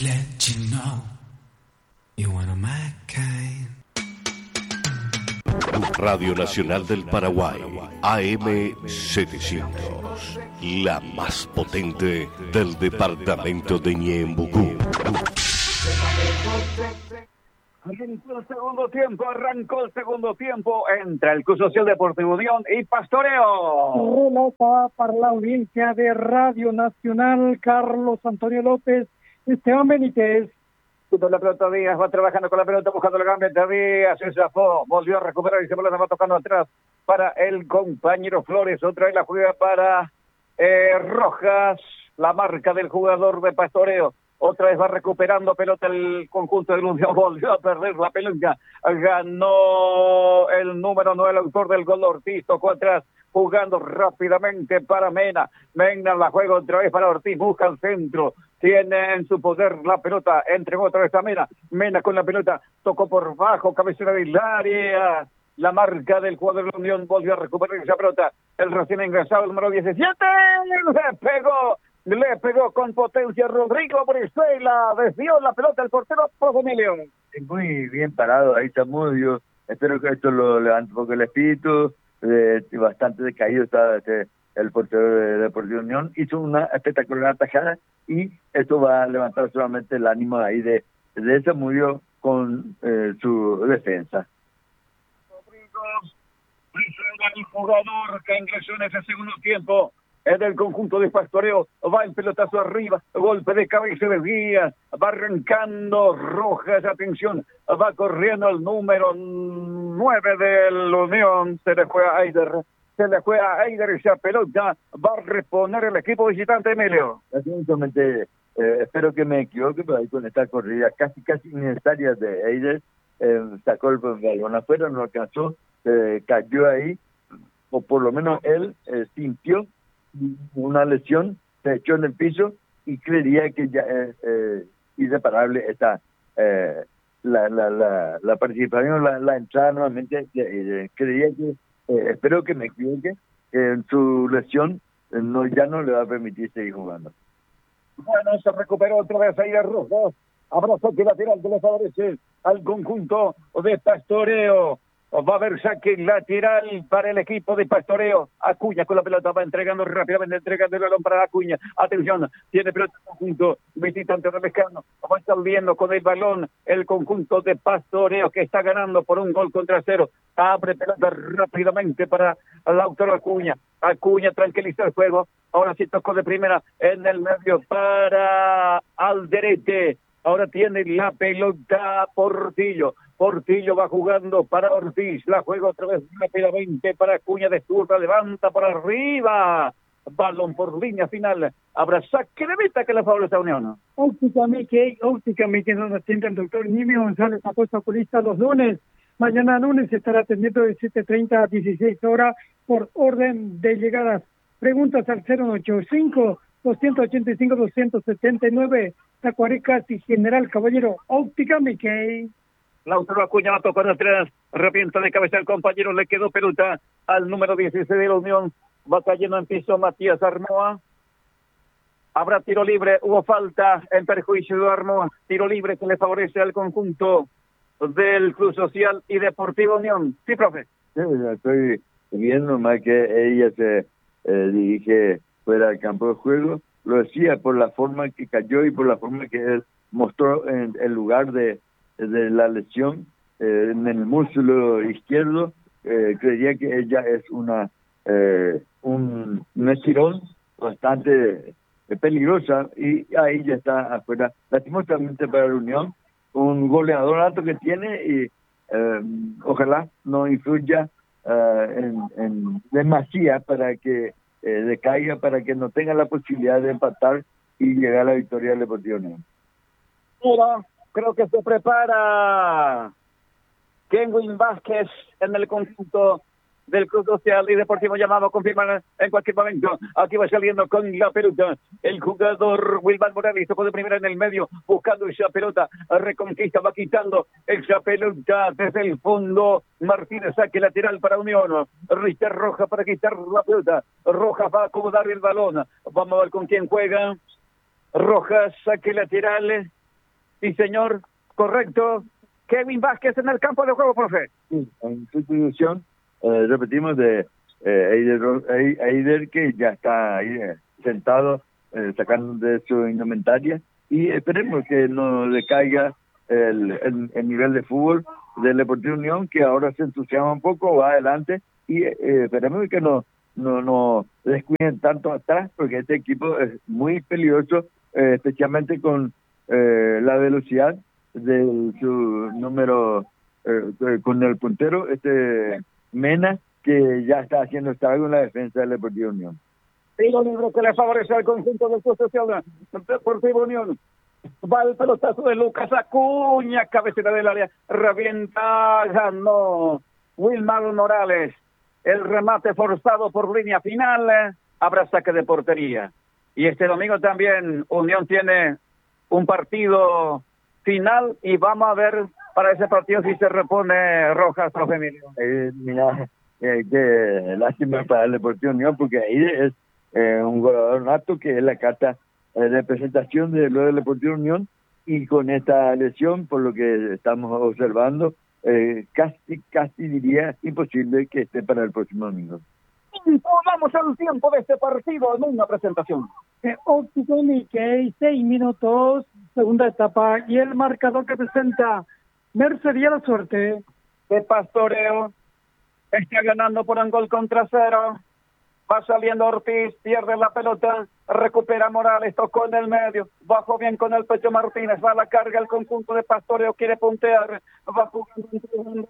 let you know you're one of my kind. Radio Nacional del Paraguay, AM700, la más potente del departamento de Ñembucú. Arrancó el segundo tiempo entre el Club Social Deportivo Unión y Pastoreo. Relata para la audiencia de Radio Nacional Carlos Antonio López, Esteban Benítez. La pelota Díaz va trabajando con la pelota, buscando el cambio de Díaz, se zafó, volvió a recuperar y se va tocando atrás para el compañero Flores. Otra vez la juega para Rojas, la marca del jugador de Pastoreo. Otra vez va recuperando pelota el conjunto de Unión, volvió a perder la pelota, ganó el número 9, el autor del gol Ortiz, tocó atrás, jugando rápidamente para Mena. Mena la juega otra vez para Ortiz, busca el centro, tiene en su poder la pelota, entregó otra vez a Mena. Mena con la pelota, tocó por bajo, cabecera del área. La marca del jugador de la Unión volvió a recuperar esa pelota. El recién ingresado, el número 17, le pegó con potencia Rodrigo Brizuela, desvió la pelota el portero Emilio. Muy bien parado ahí Zamudio, espero que esto lo levante un poco el espíritu, bastante decaído está el portero de Deportivo Unión, hizo una espectacular atajada y esto va a levantar solamente el ánimo ahí de Zamudio con su defensa. Rodrigo Brizuela, el jugador que ingresó en ese segundo tiempo es del conjunto de Pastoreo, va el pelotazo arriba, golpe de cabeza de Díaz, va arrancando Rojas, atención, va corriendo el número 9 del Unión, se le juega a Eider, esa pelota va a reponer el equipo visitante, Emilio. Definitivamente, espero que me equivoque, pero ahí con esta corrida casi innecesaria de Eider, sacó el balón afuera, no alcanzó, cayó ahí, o por lo menos él sintió una lesión, se echó en el piso y creería que ya es irreparable esta la participación, la entrada nuevamente, creería que espero que me equivoque, en su lesión ya no le va a permitir seguir jugando. Bueno, se recuperó otra vez ahí de Rojas, habrá saque lateral que le favorece al conjunto de Pastoreo. Va a haber saque lateral para el equipo de Pastoreo. Acuña con la pelota, va entregando rápidamente, entregando el balón para Acuña. Atención, tiene pelota el conjunto visitante remescano. Va saliendo con el balón el conjunto de Pastoreo que está ganando por 1-0. Abre pelota rápidamente para Lautaro Acuña. Acuña tranquiliza el juego. Ahora sí tocó de primera en el medio para Alderete. Ahora tiene la pelota Portillo. Portillo va jugando para Ortiz. La juega otra vez rápidamente para Acuña de zurda. Levanta por arriba. Balón por línea final. Habrá saque de meta que le favorece a Unión. Óptica Mickey, donde atiende el doctor Nimio González, apuesta oculista los lunes. Mañana lunes estará atendiendo de 7:30 a 16 horas por orden de llegadas. Preguntas al 085-285-279. Tacuarecas y General Caballero. Óptica Mickey. Lautaro Acuña va a tocar atrás, revienta de cabeza el compañero, le quedó pelota al número 16 de la Unión, va cayendo en piso Matías Armoa. Habrá tiro libre, hubo falta en perjuicio de Armoa, tiro libre que le favorece al conjunto del Club Social y Deportivo Unión. Sí, profe. Sí, estoy viendo más que ella se dirige fuera del campo de juego, lo decía por la forma que cayó y por la forma que él mostró en el lugar de la lesión en el músculo izquierdo, creería que ella es un estirón bastante peligrosa y ahí ya está afuera, lastimosamente para la Unión, un goleador alto que tiene y ojalá no influya en demasía para que decaiga, para que no tenga la posibilidad de empatar y llegar a la victoria del Deportivo Unión. Creo que se prepara Kenwin Vázquez en el conjunto del Club Social y Deportivo, llamado a confirmar en cualquier momento. Aquí va saliendo con la pelota el jugador Wilmar Morales, tocó de primera en el medio, buscando esa pelota, reconquista, va quitando esa pelota desde el fondo. Martínez, saque lateral para Unión. Richter Rojas para quitar la pelota. Rojas va a acomodar el balón. Vamos a ver con quién juega. Rojas, saque lateral. Sí, señor, correcto. Kevin Vázquez en el campo de juego, profe. Sí, en sustitución, repetimos, de Eider, que ya está ahí sentado, sacando de su indumentaria, y esperemos que no le caiga el nivel de fútbol del Deportivo Unión, que ahora se entusiasma un poco, va adelante, y esperemos que no descuiden tanto atrás, porque este equipo es muy peligroso, especialmente con la velocidad de su número, con el puntero, Mena, que ya está haciendo estrago en la defensa del Deportivo Unión. Tiro libre que le favorece al conjunto del Social Deportivo Unión. Va el pelotazo de Lucas Acuña, cabecera del área, revienta, ganó Wilmar Morales. El remate forzado por línea final, habrá saque de portería. Y este domingo también Unión tiene un partido final y vamos a ver para ese partido si se repone Rojas, profe Emilio. Mira, qué lástima para el Deportivo Unión, porque ahí es un goleador nato, que es la carta de presentación de lo del Deportivo Unión, y con esta lesión, por lo que estamos observando, casi diría imposible que esté para el próximo domingo. Vamos al tiempo de este partido en una presentación. Óptico Nikkei, 6 minutos, segunda etapa, y el marcador que presenta Mercería la Suerte. De Pastoreo, está ganando por un gol contra cero. Va saliendo Ortiz, pierde la pelota, recupera Morales, tocó en el medio, bajó bien con el pecho Martínez, va a la carga el conjunto de Pastoreo, quiere puntear, va jugando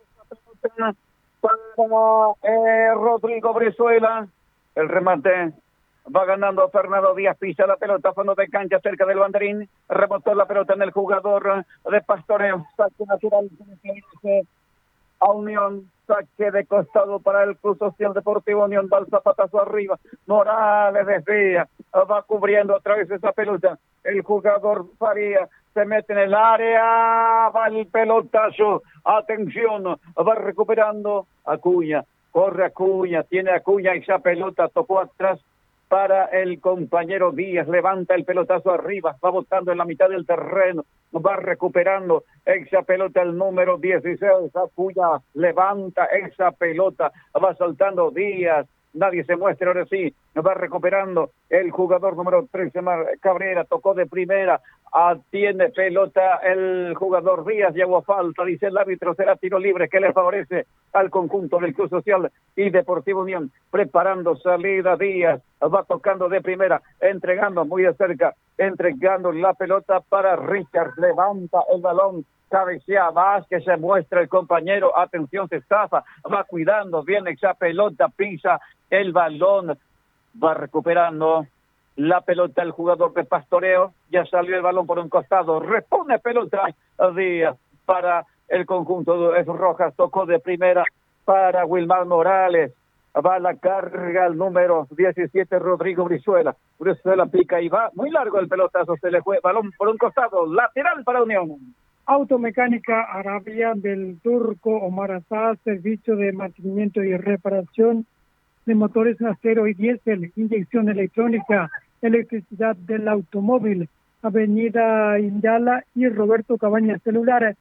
para Rodrigo Brizuela, el remate, va ganando Fernando Díaz, pisa la pelota, fondo de cancha cerca del banderín, rebotó la pelota en el jugador de Pastoreo, saque natural a Unión, saque de costado para el Club Social Deportivo Unión, va el zapatazo arriba, Morales desvía, va cubriendo otra vez esa pelota, el jugador Faría se mete en el área, va el pelotazo, atención, va recuperando Acuña, corre Acuña, tiene Acuña, esa pelota tocó atrás para el compañero Díaz, levanta el pelotazo arriba, va botando en la mitad del terreno, va recuperando esa pelota el número 16, Acuña levanta esa pelota, va saltando Díaz, nadie se muestra, ahora sí, va recuperando el jugador número 13, Cabrera, tocó de primera, tiene pelota el jugador Díaz, llegó a falta, dice el árbitro, será tiro libre que le favorece al conjunto del Club Social y Deportivo Unión, preparando salida Díaz, va tocando de primera, entregando muy de cerca, entregando la pelota para Richard, levanta el balón, cabecea Vázquez, se muestra el compañero, atención, se estafa, va cuidando bien esa pelota, pisa el balón, va recuperando la pelota el jugador de Pastoreo, ya salió el balón por un costado, repone pelota Díaz para el conjunto de Rojas, tocó de primera para Wilmar Morales, va a la carga el número 17 Rodrigo Brizuela pica y va muy largo el pelotazo, se le fue balón por un costado, lateral para Unión. Automecánica Arabia del Turco Omar Azaz, servicio de mantenimiento y reparación de motores en acero y diésel, inyección electrónica, electricidad del automóvil, Avenida Indala y Roberto Cabañas, celular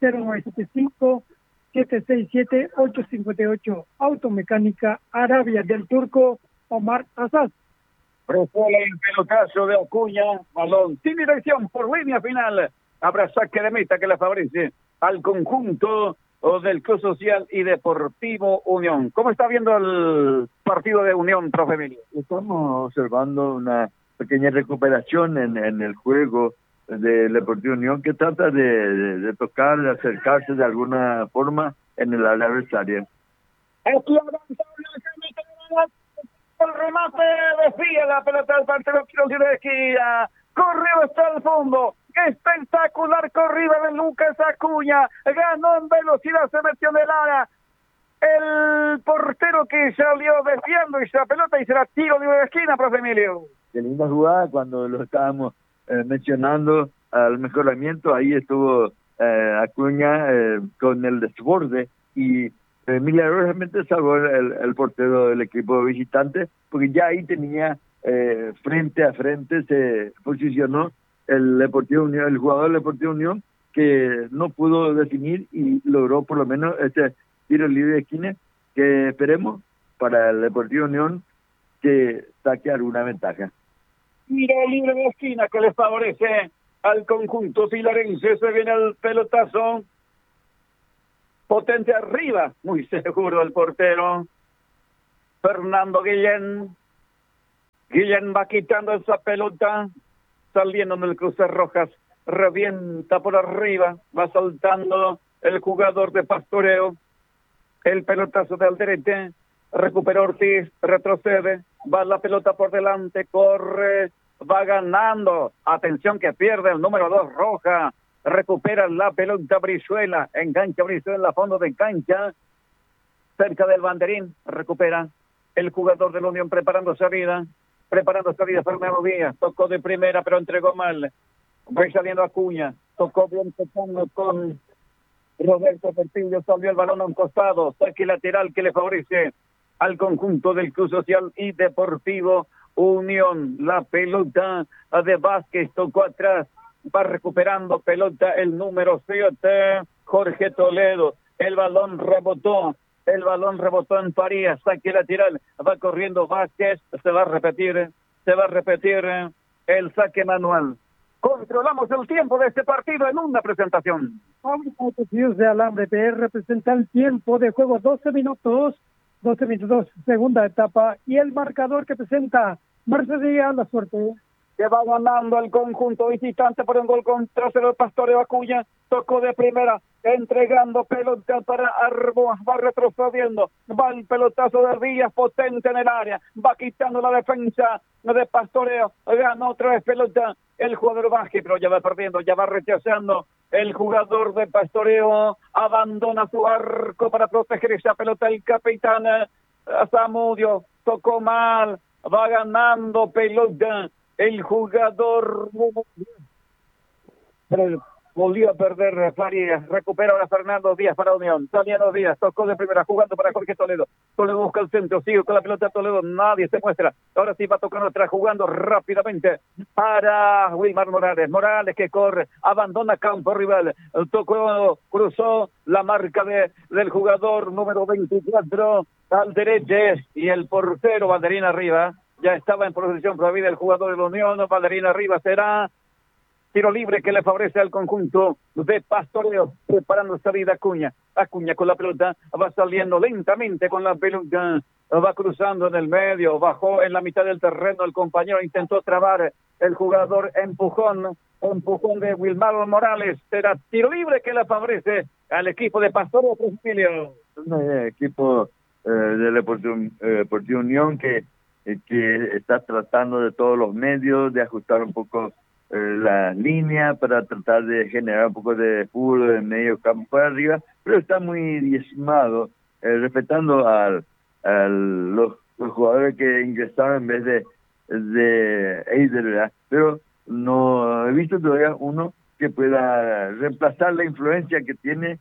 0975-767-858, Automecánica Arabia del Turco Omar Azaz. Resuelve el pelotazo de Acuña, balón sin dirección por línea final. Habrá saque de meta que le favorece al conjunto del Club Social y Deportivo Unión. ¿Cómo está viendo el partido de Unión, profe Emilio? Estamos observando una pequeña recuperación en el juego del Deportivo Unión, que trata de tocar, de acercarse de alguna forma en el área adversaria. El remate desvía la pelota del partido de esquina. Corrió hasta el fondo. Espectacular corrida de Lucas Acuña. Ganó en velocidad, se metió en el área. El portero que salió desviando esa pelota y será tiro de esquina, profe Emilio. Qué linda jugada cuando lo estábamos mencionando al mejoramiento. Ahí estuvo Acuña con el desborde y milagrosamente salvó el portero del equipo visitante, porque ya ahí tenía frente a frente, se posicionó el Deportivo Unión, el jugador del Deportivo Unión, que no pudo definir y logró por lo menos este tiro libre de esquina, que esperemos para el Deportivo Unión que saque alguna ventaja. Tiro libre de esquina que le favorece al conjunto filarense. Se viene el pelotazo potente arriba, muy seguro el portero Fernando Guillén. Guillén va quitando esa pelota, saliendo en el cruce Rojas, revienta por arriba, va saltando el jugador de Pastoreo, el pelotazo de Alderete, recupera Ortiz, retrocede, va la pelota por delante, corre, va ganando, atención que pierde el número 2 Roja, recupera la pelota Brizuela, engancha Brizuela en la fondo de cancha, cerca del banderín, recupera el jugador de la Unión preparando salida Fernando Díaz, tocó de primera pero entregó mal, va saliendo Acuña, tocó bien tocando con Roberto Portillo, salió el balón a un costado, saque lateral que le favorece al conjunto del Club Social y Deportivo Unión. La pelota de Vázquez tocó atrás, va recuperando pelota el número 7, Jorge Toledo, el balón rebotó en Farías, saque lateral, va corriendo Vázquez, se va a repetir el saque manual. Controlamos el tiempo de este partido en una presentación. De Alambre PR representa el tiempo de juego 12 minutos, segunda etapa, y el marcador que presenta Mercedes La Suerte. Que va ganando el conjunto visitante por un gol contra cero el Pastoreo. Acuña tocó de primera, entregando pelota para Arboas, va retrocediendo, va el pelotazo de Díaz potente en el área, va quitando la defensa de Pastoreo, gana otra vez pelota el jugador Vázquez, pero ya va perdiendo, ya va rechazando el jugador de Pastoreo, abandona su arco para proteger esa pelota el capitán Zamudio, tocó mal, va ganando pelota el jugador, pero volvió a perder Farías, recupera ahora Fernando Díaz para Unión, Daniel Díaz, tocó de primera, jugando para Jorge Toledo busca el centro, sigue con la pelota Toledo, nadie se muestra, ahora sí va tocando atrás, jugando rápidamente para Wilmar Morales que corre, abandona campo rival, tocó, cruzó la marca del jugador número 24 al derecho, y el portero banderín arriba, ya estaba en posición prohibida el jugador de la Unión, banderín arriba, será tiro libre que le favorece al conjunto de Pastoreo, preparando salida Acuña con la pelota, va saliendo lentamente con la pelota, va cruzando en el medio, bajó en la mitad del terreno, el compañero intentó trabar, el jugador empujón de Wilmar Morales, será tiro libre que le favorece al equipo de Pastoreo. Emilio. Un equipo del Deportivo Unión que está tratando de todos los medios de ajustar un poco la línea para tratar de generar un poco de fútbol de medio campo para arriba, pero está muy diezmado, respetando a los jugadores que ingresaron en vez de Eider, ¿verdad? Pero no he visto todavía uno que pueda reemplazar la influencia que tiene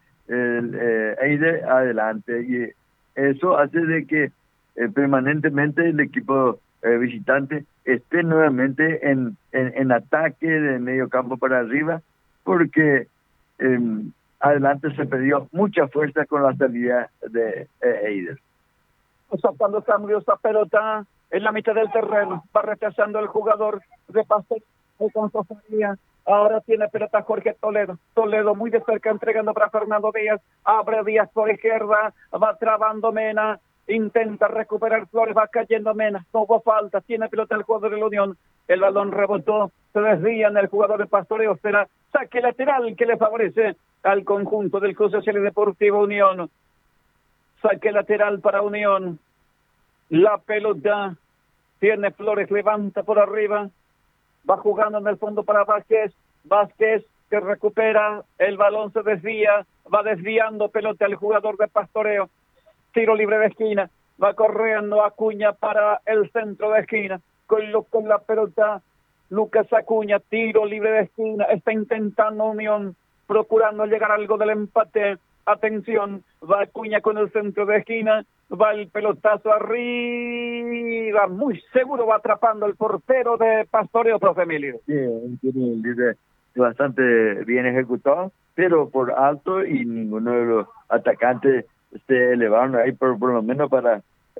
Eider adelante, y eso hace de que permanentemente el equipo visitante esté nuevamente en ataque de medio campo para arriba, porque adelante se perdió mucha fuerza con la salida de Eider. Sacando cambio esa pelota en la mitad del terreno, va rechazando el jugador de Pastor con Sofaría. Ahora tiene pelota Jorge Toledo muy de cerca entregando para Fernando Díaz, abre Díaz por izquierda, va trabando Mena, intenta recuperar Flores, va cayendo Mena, no hubo falta, tiene pelota el jugador de la Unión, el balón rebotó, se desvía en el jugador de Pastoreo, será saque lateral que le favorece al conjunto del Club Social y Deportivo Unión. Saque lateral para Unión, la pelota tiene Flores, levanta por arriba, va jugando en el fondo para Vázquez que recupera, el balón se desvía, va desviando pelota el jugador de Pastoreo, tiro libre de esquina, va corriendo Acuña para el centro de esquina, con la pelota Lucas Acuña, tiro libre de esquina, está intentando Unión, procurando llegar a algo del empate, atención, va Acuña con el centro de esquina, va el pelotazo arriba, muy seguro va atrapando el portero de Pastoreo, profe Emilio. Sí, tiene el libre bastante bien ejecutado, pero por alto, y ninguno de los atacantes se elevaron ahí por lo menos para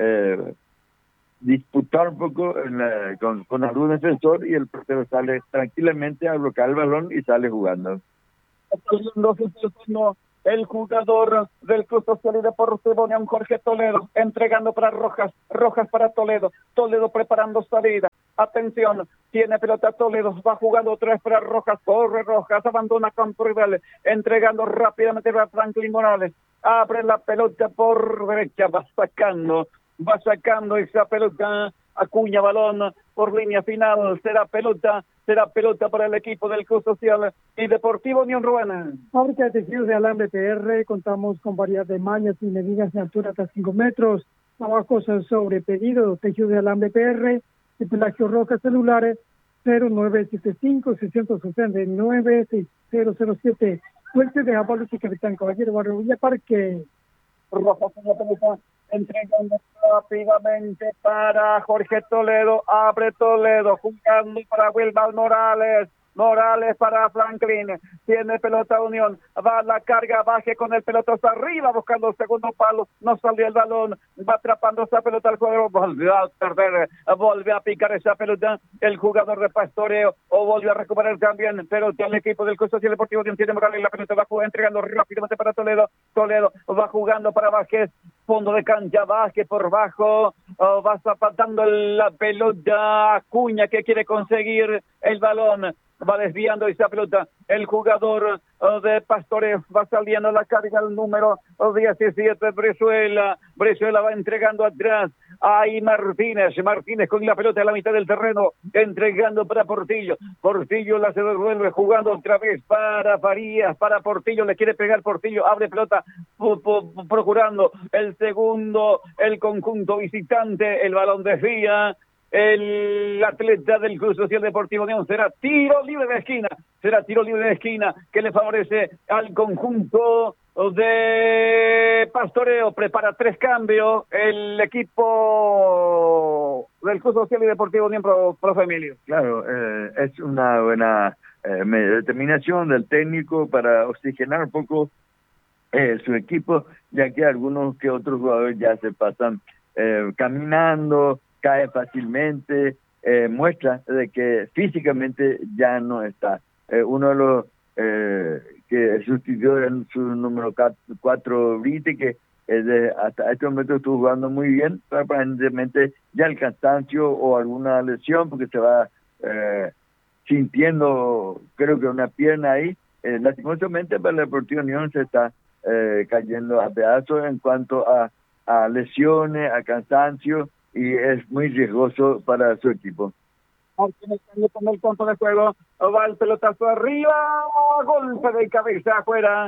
disputar un poco con algún defensor, y el portero sale tranquilamente a bloquear el balón y sale jugando. El jugador del Club Social y Deportivo Unión, Jorge Toledo, entregando para Rojas, Rojas para Toledo, Toledo preparando salida. Atención, tiene pelota Toledo, va jugando otra vez para Rojas, corre Rojas, abandona campo rival, entregando rápidamente para Franklin Morales, abre la pelota por derecha, va sacando esa pelota, Acuña balón por línea final, será pelota para el equipo del Club Social y Deportivo Unión Ruana. Fábrica de tejidos de alambre PR, contamos con variedad de mallas y medidas de altura hasta 5 metros, trabajos sobre pedido, tejidos de alambre PR, de Pelagio Rojas, celulares 0975-669-6007, Puente de Ábalos y Capitán Caballero, Barrio Villa Parque. Rojas en la pelota, entregando rápidamente para Jorge Toledo, abre Toledo, jugando para Wilmar Morales, Morales para Franklin, tiene pelota Unión, va a la carga, baje con el pelotazo arriba, buscando el segundo palo, no salió el balón, va atrapando esa pelota al jugador, volvió a perder, volvió a picar esa pelota, el jugador de Pastoreo, o volvió a recuperar también, pero el equipo del Club Social Deportivo Unión tiene Morales, la pelota va entregando rápidamente para Toledo, Toledo va jugando para Vázquez, fondo de cancha, Vázquez por bajo, va zapatando la pelota, Acuña que quiere conseguir el balón, va desviando esa pelota, el jugador de Pastoreo va saliendo a la carga, el número 17, Brizuela va entregando atrás, ahí Martínez con la pelota a la mitad del terreno, entregando para Portillo la se devuelve, jugando otra vez para Farías, para Portillo, le quiere pegar Portillo, abre pelota, procurando el segundo, el conjunto visitante, el balón desvía, el atleta del Club Social Deportivo Unión, será tiro libre de esquina que le favorece al conjunto de Pastoreo. Prepara 3 cambios el equipo del Club Social y Deportivo Unión, profe Emilio. Claro, es una buena determinación del técnico para oxigenar un poco su equipo, ya que algunos que otros jugadores ya se pasan caminando, cae fácilmente, muestra de que físicamente ya no está. Uno de los que sustituyó en su número 4, Brite, que hasta este momento estuvo jugando muy bien, pero aparentemente ya el cansancio o alguna lesión, porque se va sintiendo, creo que una pierna ahí, lastimosamente para el Deportivo Unión se está cayendo a pedazos en cuanto a lesiones, a cansancio, y es muy riesgoso para su equipo. Martínez con el campo de juego, va el pelotazo arriba, golpe de cabeza afuera,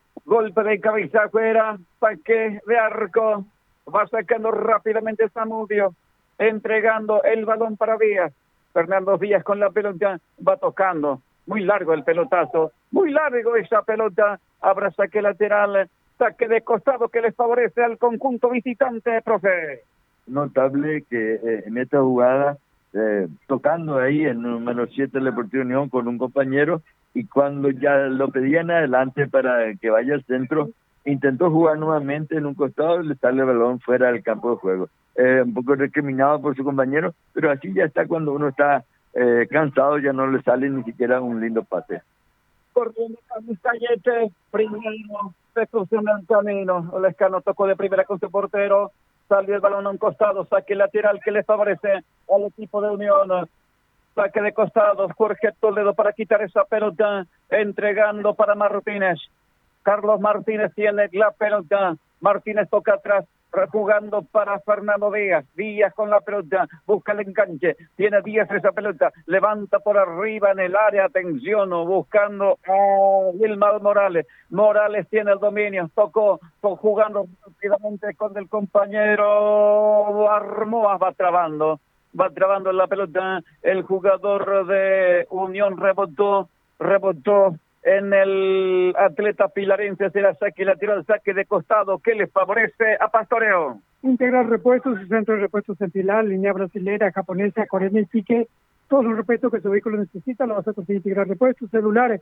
saque de arco, va sacando rápidamente Zamudio, entregando el balón para Díaz, Fernando Díaz con la pelota, va tocando, muy largo el pelotazo, muy largo esa pelota, habrá saque lateral, saque de costado que les favorece al conjunto visitante, profe. Notable que en esta jugada, tocando ahí en número 7 el Deportivo Unión con un compañero, y cuando ya lo pedían adelante para que vaya al centro, intentó jugar nuevamente en un costado y le sale el balón fuera del campo de juego. Un poco recriminado por su compañero, pero así ya está cuando uno está cansado, ya no le sale ni siquiera un lindo pase. Corriendo Callete, primero, se cruzó en el camino, Lescano tocó de primera con su portero, salió el balón a un costado, saque lateral que le favorece al equipo de Unión, saque de costado, Jorge Toledo para quitar esa pelota, entregando para Martínez, Carlos Martínez tiene la pelota, Martínez toca atrás, jugando para Fernando Díaz con la pelota, busca el enganche, tiene Díaz esa pelota, levanta por arriba en el área, atención, buscando a Wilmar Morales tiene el dominio, tocó jugando rápidamente con el compañero Armoas, va trabando la pelota, el jugador de Unión rebotó en el atleta pilarense, será saque lateral, saque de costado que le favorece a Pastoreo. Integral Repuestos, su centro de repuestos en Pilar, línea brasilera, japonesa, coreana y pique. Todos los repuestos que su vehículo necesita lo vas a conseguir. Integral Repuestos, celulares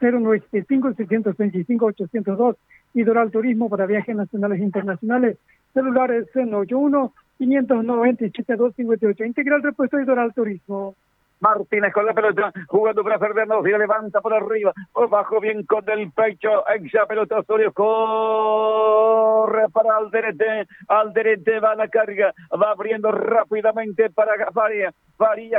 095-625-802 y Doral Turismo para viajes nacionales e internacionales. Celulares 081-597-258. Integral Repuestos y Doral Turismo. Martínez con la pelota, jugando para Fernández, y la levanta por arriba, por bajo, bien con el pecho, esa pelota Osorio, corre para Alderete va a la carga, va abriendo rápidamente para Faria,